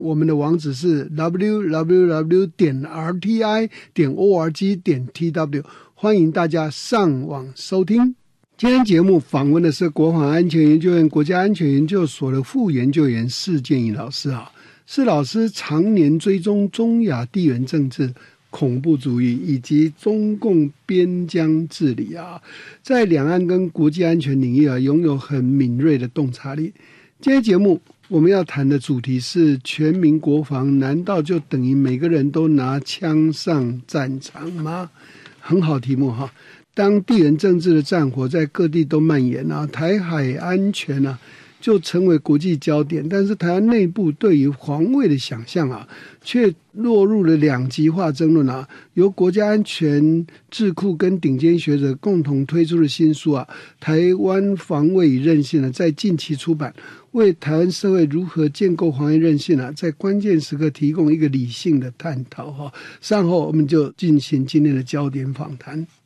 我们的网址是 www.rti.org.tw， 欢迎大家上网收听。今天节目访问的是国防安全研究院国家安全研究所的副研究员释建义老师啊。释老师常年追踪中亚地缘政治、恐怖主义以及中共边疆治理啊，在两岸跟国际安全领域啊，拥有很敏锐的洞察力。今天节目我们要谈的主题是全民国防，难道就等于每个人都拿枪上战场吗？很好题目哈。当地缘政治的战火在各地都蔓延啊，台海安全啊就成为国际焦点，但是台湾内部对于防卫的想象啊，却落入了两极化争论啊。由国家安全智库跟顶尖学者共同推出的新书啊，《台湾防卫与韧性》呢，在近期出版，为台湾社会如何建构防卫韧性啊，在关键时刻提供一个理性的探讨哈。稍后我们就进行今天的焦点访谈。